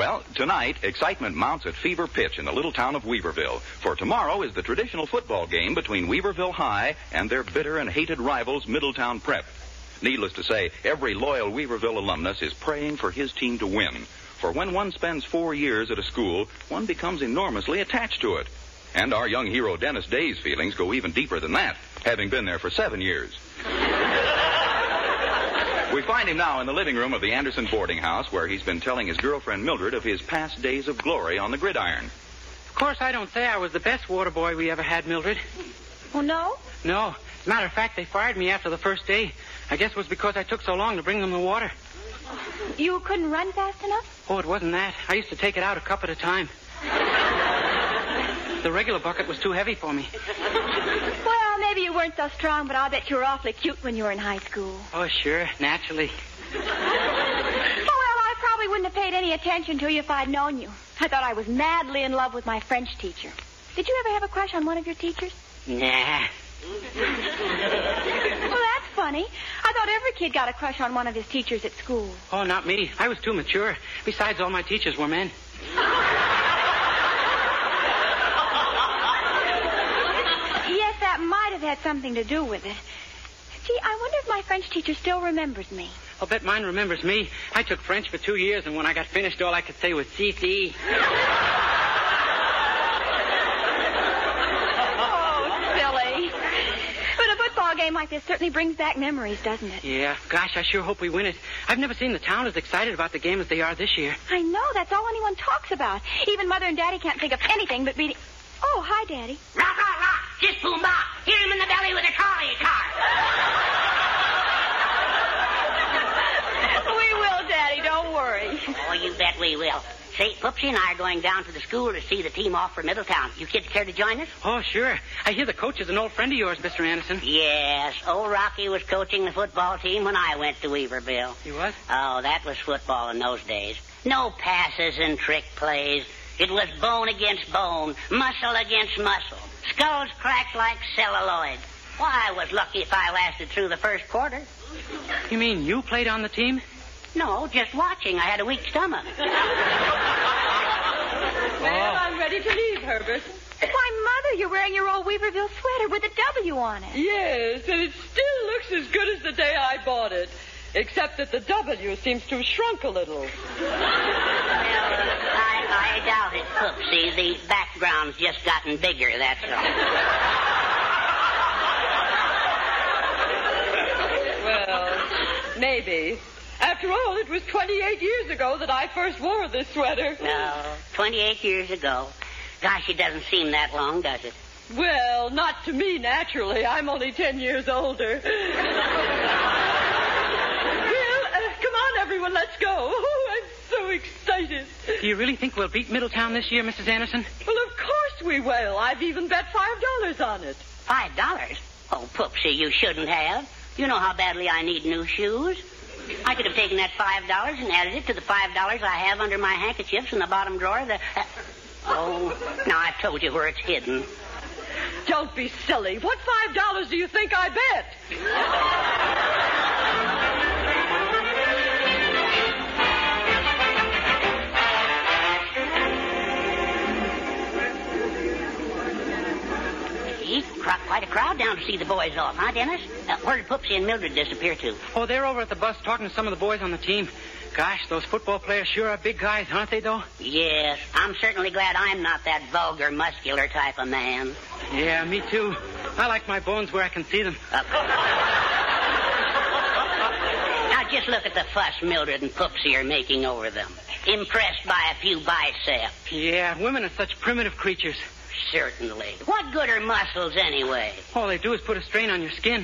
Well, tonight, excitement mounts at fever pitch in the little town of Weaverville. For tomorrow is the traditional football game between Weaverville High and their bitter and hated rivals, Middletown Prep. Needless to say, every loyal Weaverville alumnus is praying for his team to win. For when one spends 4 years at a school, one becomes enormously attached to it. And our young hero Dennis Day's feelings go even deeper than that, having been there for 7 years. We find him now in the living room of the Anderson boarding house, where he's been telling his girlfriend Mildred of his past days of glory on the gridiron. Of course, I don't say I was the best water boy we ever had, Mildred. Oh, no? No. As a matter of fact, they fired me after the first day. I guess it was because I took so long to bring them the water. You couldn't run fast enough? Oh, it wasn't that. I used to take it out a cup at a time. The regular bucket was too heavy for me. Well, maybe you weren't so strong, but I'll bet you were awfully cute when you were in high school. Oh, sure, naturally. Oh, well, I probably wouldn't have paid any attention to you if I'd known you. I thought I was madly in love with my French teacher. Did you ever have a crush on one of your teachers? Nah. Well, that's funny. I thought every kid got a crush on one of his teachers at school. Oh, not me. I was too mature. Besides, all my teachers were men. Yes, that might have had something to do with it. Gee, I wonder if my French teacher still remembers me. I'll bet mine remembers me. I took French for 2 years, and when I got finished, all I could say was "si." A game like this certainly brings back memories, doesn't it? Yeah. Gosh, I sure hope we win it. I've never seen the town as excited about the game as they are this year. I know. That's all anyone talks about. Even Mother and Daddy can't think of anything but beating... Oh, hi, Daddy. Rock, rock, rock. Just boom, bop. Hit him in the belly with a trolley car. We will, Daddy. Don't worry. Oh, you bet we will. Say, Poopsie and I are going down to the school to see the team off for Middletown. You kids care to join us? Oh, sure. I hear the coach is an old friend of yours, Mr. Anderson. Yes. Old Rocky was coaching the football team when I went to Weaverville. He was? Oh, that was football in those days. No passes and trick plays. It was bone against bone, muscle against muscle. Skulls cracked like celluloid. Why, I was lucky if I lasted through the first quarter. You mean you played on the team? No, just watching. I had a weak stomach. Well, I'm ready to leave, Herbert. Why, Mother, you're wearing your old Weaverville sweater with a W on it. Yes, and it still looks as good as the day I bought it. Except that the W seems to have shrunk a little. Well, I doubt it, Poopsie. The background's just gotten bigger, that's all. Well, maybe. After all, it was 28 years ago that I first wore this sweater. No, 28 years ago. Gosh, it doesn't seem that long, does it? Well, not to me, naturally. I'm only 10 years older. Come on, everyone, let's go. Oh, I'm so excited. Do you really think we'll beat Middletown this year, Mrs. Anderson? Well, of course we will. I've even bet $5 on it. $5? Oh, Poopsie, you shouldn't have. You know how badly I need new shoes. I could have taken that $5 and added it to the $5 I have under my handkerchiefs in the bottom drawer of the... Oh, now I've told you where it's hidden. Don't be silly. What $5 do you think I bet? Quite a crowd down to see the boys off, huh, Dennis? Where did Poopsie and Mildred disappear to? Oh, they're over at the bus talking to some of the boys on the team. Gosh, those football players sure are big guys, aren't they, though? Yes. I'm certainly glad I'm not that vulgar, muscular type of man. Yeah, me too. I like my bones where I can see them. Now, just look at the fuss Mildred and Poopsie are making over them. Impressed by a few biceps. Yeah, women are such primitive creatures. Certainly. What good are muscles, anyway? All they do is put a strain on your skin.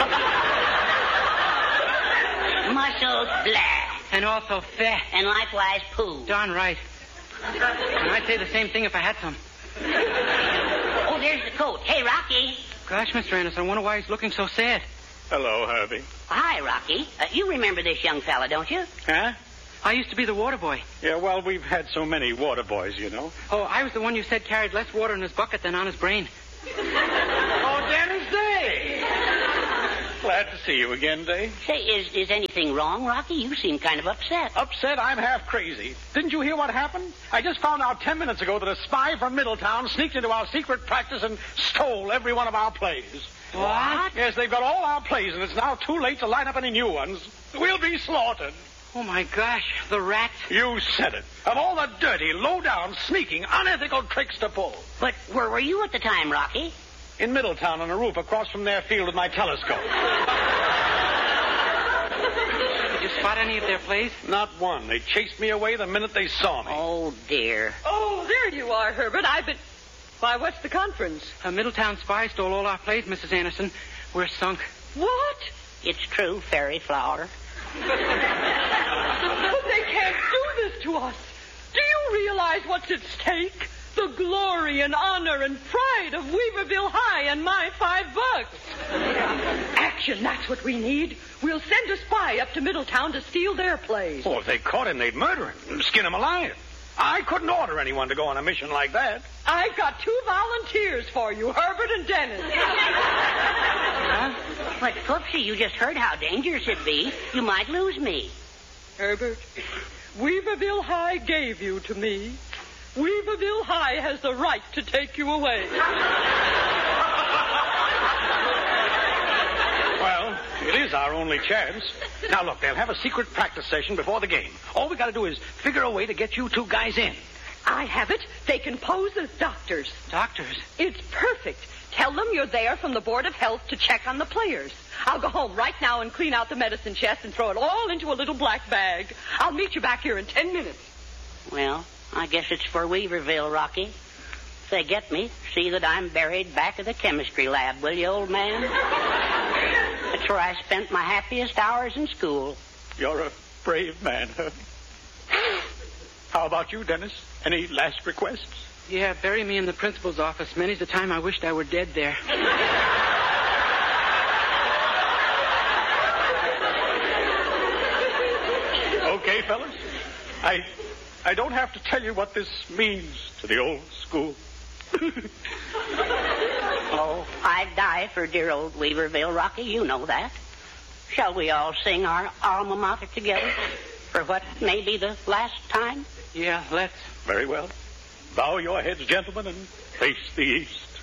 Muscles, blah. And also fat. And likewise poo. Darn right. And I'd say the same thing if I had some. Oh, there's the coat. Hey, Rocky. Gosh, Mr. Anderson, I wonder why he's looking so sad. Hello, Herbie. Hi, Rocky. You remember this young fella, don't you? Huh? I used to be the water boy. Yeah, well, we've had so many water boys, you know. Oh, I was the one you said carried less water in his bucket than on his brain. Oh, Dennis Day! Glad Glad to see you again, Dave. Say, is anything wrong, Rocky? You seem kind of upset. Upset? I'm half crazy. Didn't you hear what happened? I just found out 10 minutes ago that a spy from Middletown sneaked into our secret practice and stole every one of our plays. What? Yes, they've got all our plays, and it's now too late to line up any new ones. We'll be slaughtered. Oh, my gosh, the rat. You said it. Of all the dirty, low-down, sneaking, unethical tricks to pull. But where were you at the time, Rocky? In Middletown on a roof across from their field with my telescope. Did you spot any of their plays? Not one. They chased me away the minute they saw me. Oh, dear. Oh, there you are, Herbert. Why, what's the conference? A Middletown spy stole all our plays, Mrs. Anderson. We're sunk. What? It's true, Fairy Flower. But they can't do this to us. Do you realize what's at stake? The glory and honor and pride of Weaverville High and my $5. Action, that's what we need. We'll send a spy up to Middletown to steal their plays. Oh, if they caught him, they'd murder him, skin him alive. I couldn't order anyone to go on a mission like that. I've got 2 volunteers for you, Herbert and Dennis. Huh? But, Poopsie, you just heard how dangerous it'd be. You might lose me. Herbert, Weaverville High gave you to me. Weaverville High has the right to take you away. Well, it is our only chance. Now, look, they'll have a secret practice session before the game. All we got to do is figure a way to get you 2 guys in. I have it. They can pose as doctors. Doctors? It's perfect. Tell them you're there from the Board of Health to check on the players. I'll go home right now and clean out the medicine chest and throw it all into a little black bag. I'll meet you back here in 10 minutes. Well, I guess it's for Weaverville, Rocky. If they get me, see that I'm buried back of the chemistry lab, will you, old man? That's where I spent my happiest hours in school. You're a brave man, Herb. How about you, Dennis? Any last requests? Yeah, bury me in the principal's office. Many's the time I wished I were dead there. Okay, fellas. I don't have to tell you what this means to the old school. Oh, I'd die for dear old Weaverville, Rocky. You know that. Shall we all sing our alma mater together for what may be the last time? Yeah, let's. Very well. Bow your heads, gentlemen, and face the east.